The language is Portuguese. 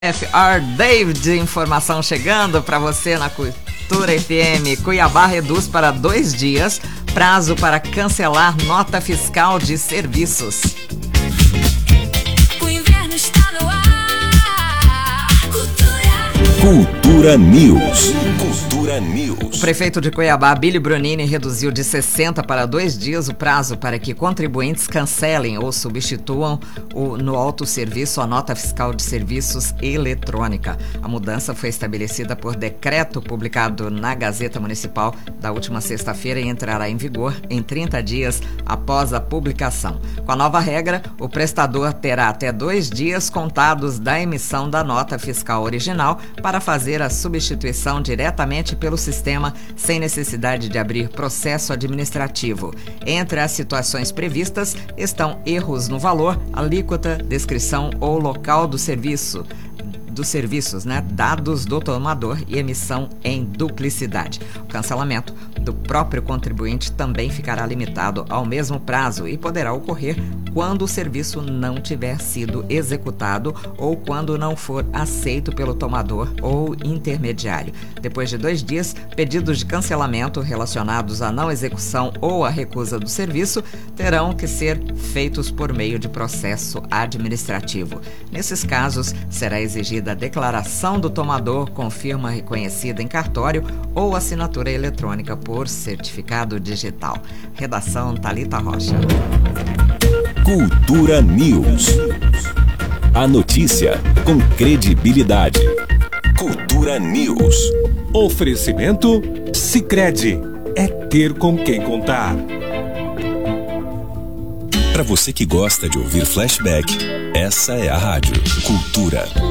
FR David, informação chegando para você na Cultura FM. Cuiabá reduz para 2 dias prazo para cancelar nota fiscal de serviços. O inverno está no ar. Cultura News. Cultura News. O prefeito de Cuiabá, Bílio Bronini, reduziu de 60 para 2 dias o prazo para que contribuintes cancelem ou substituam no autosserviço a nota fiscal de serviços eletrônica. A mudança foi estabelecida por decreto publicado na Gazeta Municipal da última sexta-feira e entrará em vigor em 30 dias após a publicação. Com a nova regra, o prestador terá até 2 dias contados da emissão da nota fiscal original para fazer a substituição diretamente pelo sistema sem necessidade de abrir processo administrativo. Entre as situações previstas estão erros no valor, alíquota, descrição ou local dos serviços, dados do tomador e emissão em duplicidade. O cancelamento do próprio contribuinte também ficará limitado ao mesmo prazo e poderá ocorrer quando o serviço não tiver sido executado ou quando não for aceito pelo tomador ou intermediário. Depois de 2 dias, pedidos de cancelamento relacionados à não execução ou à recusa do serviço terão que ser feitos por meio de processo administrativo. Nesses casos, será exigida a declaração do tomador com firma reconhecida em cartório ou assinatura eletrônica por certificado digital. Redação Thalita Rocha. Cultura News. A notícia com credibilidade. Cultura News. Oferecimento Sicredi. É ter com quem contar. Para você que gosta de ouvir flashback, essa é a rádio Cultura.